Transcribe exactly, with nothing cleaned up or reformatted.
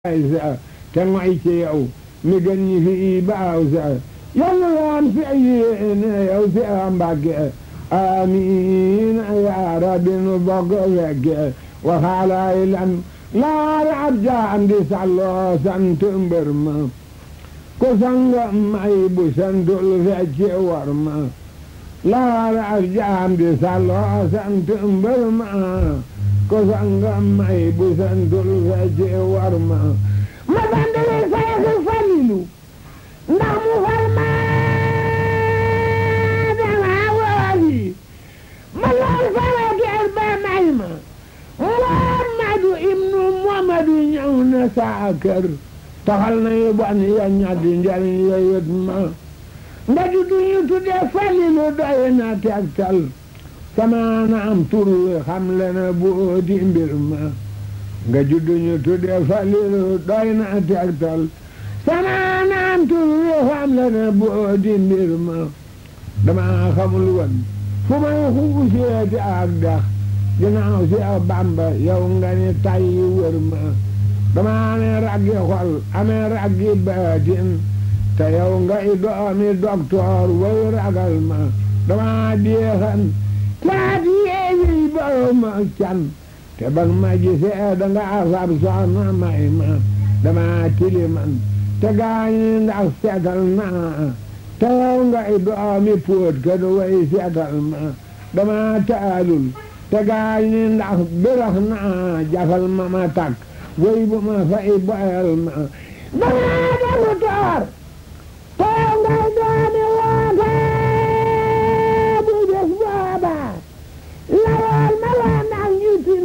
sa te ngoy ci yow mi gën ñi fi baaw sa yàlla yaan fi yéene yow fi Mbàkke amiin yaa rabbi nu bokk fekke waxaalaay lan laara ab jaam di salloo sant mbër ma ko sanga may bu santul fecce war ma laara ab jaam di salloo sant mbër ma ko sanga may bu santul fecce war ma ma bandale Seex Falilu ndax mu far ma dama waali ma lool fara geer ba may ma Muhammadu ibnu Muhammadu ñëw na saa kër taxal na yu bon ya ñaddi njariñ ya yët ma nga juddu ñu tudde Falilu doy na tegtal sama na am tur wi xam le na boo di mbir ma nga juddu ñu tudde Falilu doy na tegtal sama na am tur wi xam le na boo di mbir ma dama xamul woon fu may xuuseeti ak dax ginnaaw si a Bamba yow nga ni tay wër ma dama amee raggi xol amee raggi baatin te yow nga i doomi doktoor way ragal ma dama jeexan taat yeeyi baro ma can te bag ma gisee danga afab soxna may ma dama tiliman te gaañi ndax seetal naa te yow nga i doomi póot ka du way seetal ma dama taalul te gaañi ndax birax naa jafal ma ma tak way bu ma fay boyal ma dama dalu toor